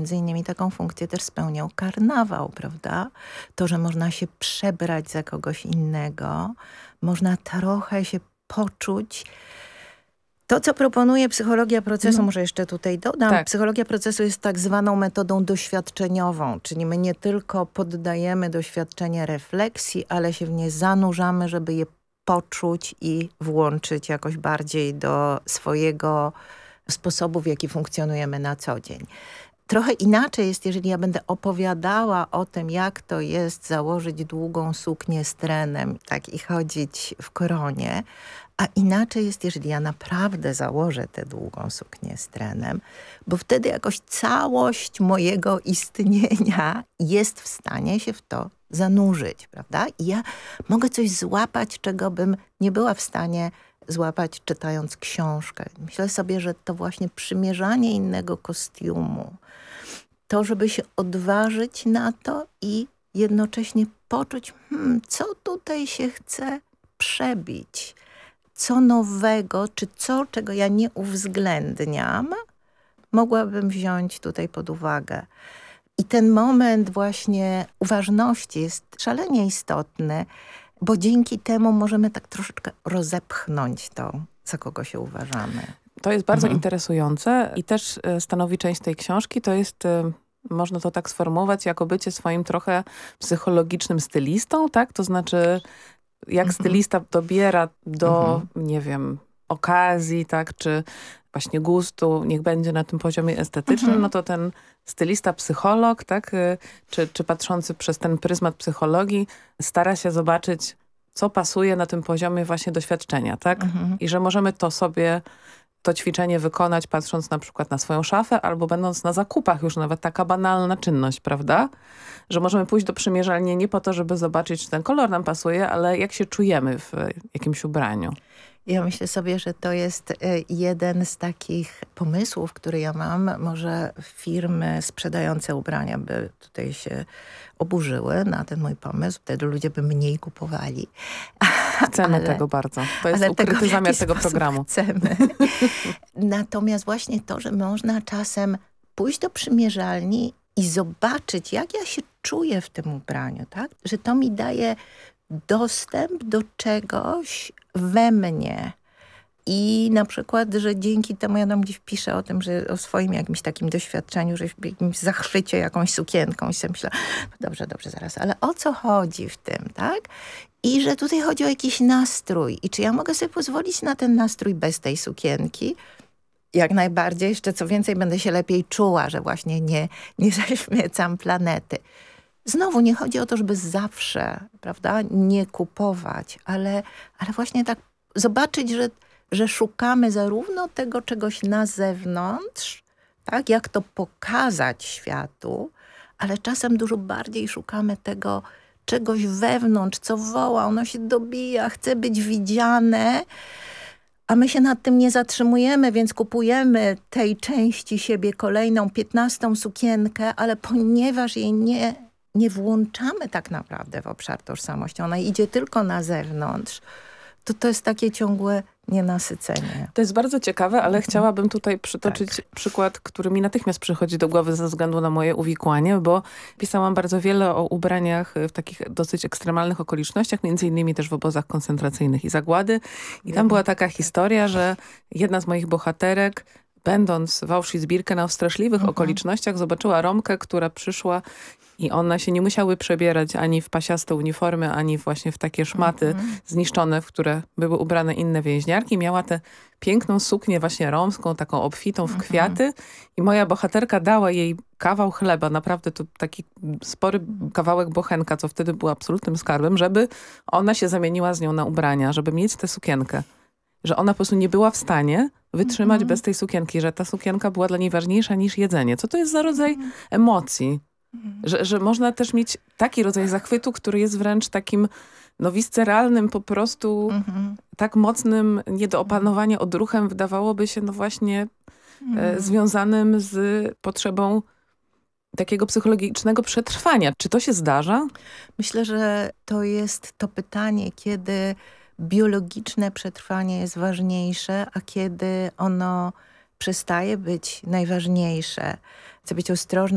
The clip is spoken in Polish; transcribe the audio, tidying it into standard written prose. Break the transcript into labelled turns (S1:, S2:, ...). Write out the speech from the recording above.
S1: między innymi taką funkcję też spełniał karnawał, prawda? To, że można się przebrać za kogoś innego, można trochę się poczuć. To, co proponuje psychologia procesu, może jeszcze tutaj dodam,
S2: Tak.
S1: Psychologia procesu jest tak zwaną metodą doświadczeniową, czyli my nie tylko poddajemy doświadczenie refleksji, ale się w nie zanurzamy, żeby je poczuć i włączyć jakoś bardziej do swojego sposobu, w jaki funkcjonujemy na co dzień. Trochę inaczej jest, jeżeli ja będę opowiadała o tym, jak to jest założyć długą suknię z trenem, tak, i chodzić w koronie, a inaczej jest, jeżeli ja naprawdę założę tę długą suknię z trenem, bo wtedy jakoś całość mojego istnienia jest w stanie się w to zanurzyć, prawda? I ja mogę coś złapać, czego bym nie była w stanie złapać, czytając książkę. Myślę sobie, że to właśnie przymierzanie innego kostiumu, to, żeby się odważyć na to i jednocześnie poczuć, co tutaj się chce przebić, co nowego, czy co, czego ja nie uwzględniam, mogłabym wziąć tutaj pod uwagę. I ten moment właśnie uważności jest szalenie istotny, bo dzięki temu możemy tak troszeczkę rozepchnąć to, za kogo się uważamy.
S2: To jest bardzo interesujące i też stanowi część tej książki. To jest, można to tak sformułować, jako bycie swoim trochę psychologicznym stylistą, tak? To znaczy, jak stylista dobiera do, nie wiem, okazji, tak? Czy właśnie gustu, niech będzie na tym poziomie estetycznym, no to ten stylista, psycholog, tak? Czy patrzący przez ten pryzmat psychologii stara się zobaczyć, co pasuje na tym poziomie właśnie doświadczenia, tak? I że możemy to sobie, to ćwiczenie wykonać, patrząc na przykład na swoją szafę, albo będąc na zakupach, już nawet taka banalna czynność, prawda? Że możemy pójść do przymierzalni nie po to, żeby zobaczyć, czy ten kolor nam pasuje, ale jak się czujemy w jakimś ubraniu.
S1: Ja myślę sobie, że to jest jeden z takich pomysłów, który ja mam. Może firmy sprzedające ubrania by tutaj się oburzyły na ten mój pomysł. Wtedy ludzie by mniej kupowali.
S2: Chcemy tego bardzo. To jest ukryty zamiar tego programu.
S1: Chcemy. Natomiast właśnie to, że można czasem pójść do przymierzalni i zobaczyć, jak ja się czuję w tym ubraniu, tak? Że to mi daje dostęp do czegoś we mnie. I na przykład, że dzięki temu ja tam gdzieś piszę o tym, że o swoim jakimś takim doświadczeniu, że w jakimś zachwycie jakąś sukienką i sobie myślę, dobrze, zaraz, ale o co chodzi w tym, tak? I że tutaj chodzi o jakiś nastrój. I czy ja mogę sobie pozwolić na ten nastrój bez tej sukienki? Jak najbardziej. Jeszcze co więcej, będę się lepiej czuła, że właśnie nie zaśmiecam planety. Znowu nie chodzi o to, żeby zawsze, prawda, nie kupować, ale właśnie tak zobaczyć, że szukamy zarówno tego czegoś na zewnątrz, tak, jak to pokazać światu, ale czasem dużo bardziej szukamy tego czegoś wewnątrz, co woła, ono się dobija, chce być widziane, a my się nad tym nie zatrzymujemy, więc kupujemy tej części siebie kolejną 15 sukienkę, ale ponieważ jej nie włączamy tak naprawdę w obszar tożsamości, ona idzie tylko na zewnątrz, to jest takie ciągłe nienasycenie.
S2: To jest bardzo ciekawe, ale chciałabym tutaj przytoczyć przykład, który mi natychmiast przychodzi do głowy ze względu na moje uwikłanie, bo pisałam bardzo wiele o ubraniach w takich dosyć ekstremalnych okolicznościach, między innymi też w obozach koncentracyjnych i zagłady. I tam była taka historia, że jedna z moich bohaterek, będąc w Auschwitz-Birkenau w straszliwych okolicznościach, zobaczyła Romkę, która przyszła i one się nie musiały przebierać ani w pasiaste uniformy, ani właśnie w takie szmaty zniszczone, w które były ubrane inne więźniarki. Miała tę piękną suknię właśnie romską, taką obfitą w kwiaty i moja bohaterka dała jej kawał chleba, naprawdę to taki spory kawałek bochenka, co wtedy było absolutnym skarbem, żeby ona się zamieniła z nią na ubrania, żeby mieć tę sukienkę. Że ona po prostu nie była w stanie wytrzymać bez tej sukienki, że ta sukienka była dla niej ważniejsza niż jedzenie. Co to jest za rodzaj emocji? Że można też mieć taki rodzaj zachwytu, który jest wręcz takim visceralnym, po prostu tak mocnym, nie do opanowania odruchem, wydawałoby się właśnie związanym z potrzebą takiego psychologicznego przetrwania. Czy to się zdarza?
S1: Myślę, że to jest to pytanie, kiedy biologiczne przetrwanie jest ważniejsze, a kiedy ono przestaje być najważniejsze. Chcę być ostrożna